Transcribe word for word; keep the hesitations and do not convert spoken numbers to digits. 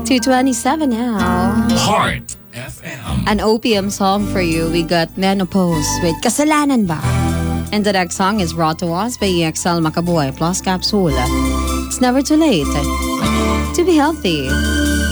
two twenty-seven now. Heart F M. An O P M song for you. We got Menopause with Kasalanan Ba. And the next song is brought to us by E X L Makabuhay plus Capsule. It's never too late to be healthy.